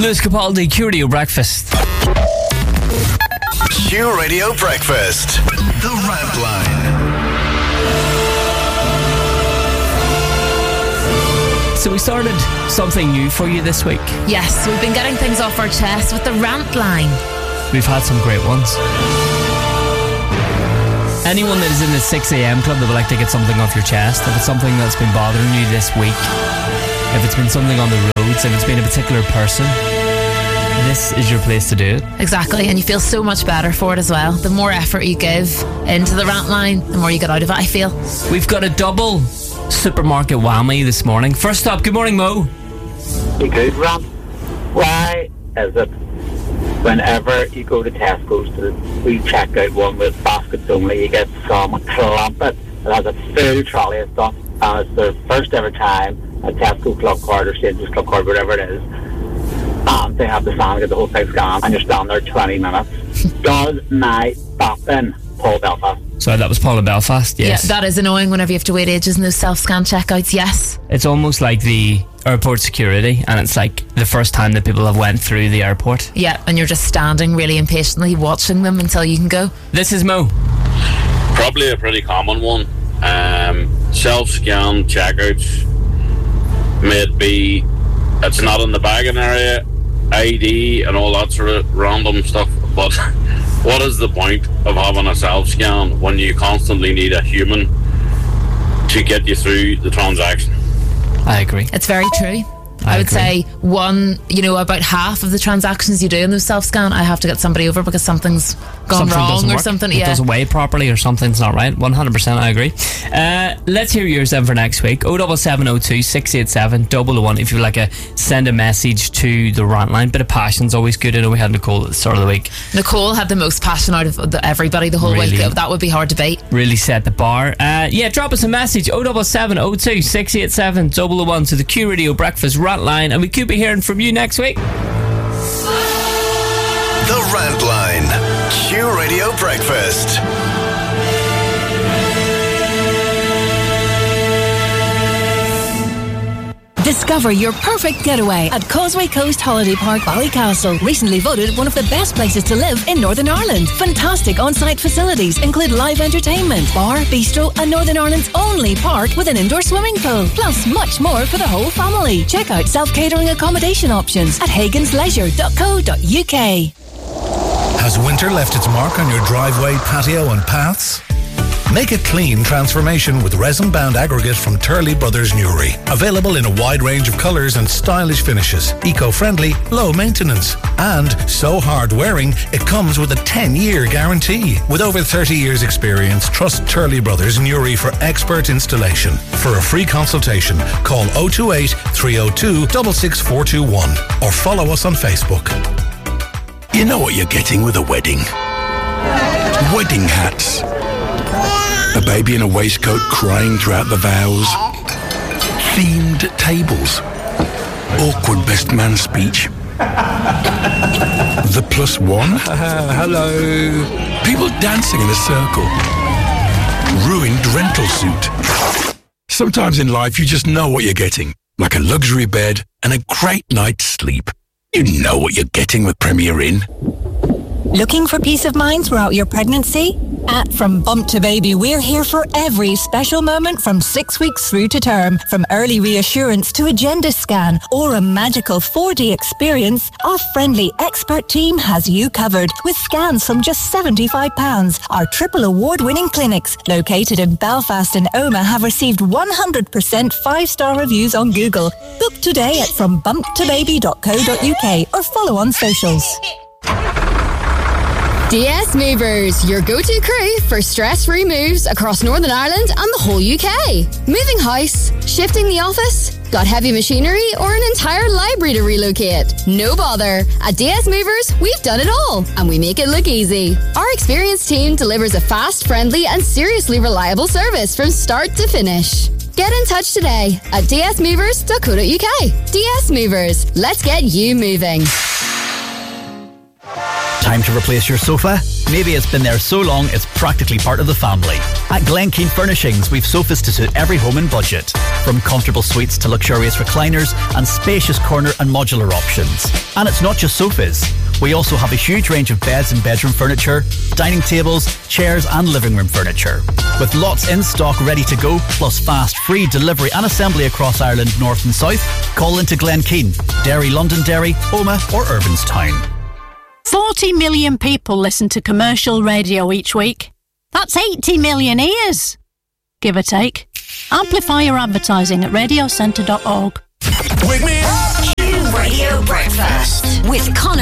Lewis Capaldi, Q Radio Breakfast. Q Radio Breakfast. The Rant Line. So we started something new for you this week. Yes, we've been getting things off our chest with the Rant Line. We've had some great ones. Anyone that is in the 6am club that would like to get something off your chest, if it's something that's been bothering you this week, if it's been something on the roads, if it's been a particular person, this is your place to do it. Exactly, and you feel so much better for it as well. The more effort you give into the Rant Line, the more you get out of it, I feel. We've got a double supermarket whammy this morning. First up, good morning, Mo. You good, Rob? Why is it whenever you go to Tesco's we check out one with baskets only, you get some clumpet that has a full trolley of stuff, and it's the first ever time a Tesco club card or Sainsbury's club card, whatever it is, and they have the stand, get the whole thing scanned, and you're standing there 20 minutes. Does my bopping Paul Belfast? Sorry, that was Paul in Belfast, yes. Yeah, that is annoying whenever you have to wait ages in those self-scan checkouts, yes. It's almost like the airport security, and it's like the first time that people have went through the airport. Yeah, and you're just standing really impatiently watching them until you can go. This is Mo. Probably a pretty common one. Self-scan checkouts. May it be it's not in the bagging area, ID and all that sort of random stuff, but what is the point of having a self-scan when you constantly need a human to get you through the transaction? I agree. It's very true. I would say about half of the transactions you do in those self-scan, I have to get somebody over because something's gone wrong or something. It doesn't weigh properly or something's not right. 100%, I agree. Let's hear yours then for next week. 07702 687 001 if you'd like to send a message to the Rant Line. Bit of passion's always good. I know we had Nicole at the start of the week. Nicole had the most passion out of everybody the whole week. That would be hard to beat. Really set the bar. Drop us a message. 07702 687 001 to the Q Radio Breakfast Rant Line, and we could be hearing from you next week. The Rant Line. Q Radio Breakfast. Discover your perfect getaway at Causeway Coast Holiday Park, Ballycastle. Recently voted one of the best places to live in Northern Ireland. Fantastic on-site facilities include live entertainment, bar, bistro, and Northern Ireland's only park with an indoor swimming pool. Plus much more for the whole family. Check out self-catering accommodation options at hagansleisure.co.uk. Has winter left its mark on your driveway, patio and paths? Make a clean transformation with resin-bound aggregate from Turley Brothers Newry. Available in a wide range of colours and stylish finishes. Eco-friendly, low maintenance. And so hard-wearing, it comes with a 10-year guarantee. With over 30 years' experience, trust Turley Brothers Newry for expert installation. For a free consultation, call 028 302 66421 or follow us on Facebook. You know what you're getting with a wedding. Wedding hats. A baby in a waistcoat crying throughout the vows. Themed tables. Awkward best man speech. The plus one. Hello. People dancing in a circle. Ruined rental suit. Sometimes in life you just know what you're getting. Like a luxury bed and a great night's sleep. You know what you're getting with Premier Inn. Looking for peace of mind throughout your pregnancy? At From Bump to Baby, we're here for every special moment from 6 weeks through to term. From early reassurance to a gender scan or a magical 4D experience, our friendly expert team has you covered with scans from just £75. Our triple award-winning clinics, located in Belfast and Omagh, have received 100% 5-star reviews on Google. Book today at frombumptobaby.co.uk or follow on socials. DS Movers, your go-to crew for stress-free moves across Northern Ireland and the whole UK. Moving house, shifting the office, got heavy machinery or an entire library to relocate? No bother. At DS Movers, we've done it all and we make it look easy. Our experienced team delivers a fast, friendly and seriously reliable service from start to finish. Get in touch today at dsmovers.co.uk. DS Movers, let's get you moving. Time to replace your sofa? Maybe it's been there so long it's practically part of the family. At Glen Keane Furnishings, we've sofas to suit every home and budget. From comfortable suites to luxurious recliners and spacious corner and modular options. And it's not just sofas. We also have a huge range of beds and bedroom furniture, dining tables, chairs and living room furniture. With lots in stock ready to go, plus fast, free delivery and assembly across Ireland, north and south, call into Glen Keane, Derry, Londonderry, Omagh or Urbinstown. 40 million people listen to commercial radio each week. That's 80 million ears, give or take. Amplify your advertising at radiocentre.org. Wake me up! Radio Breakfast with Connor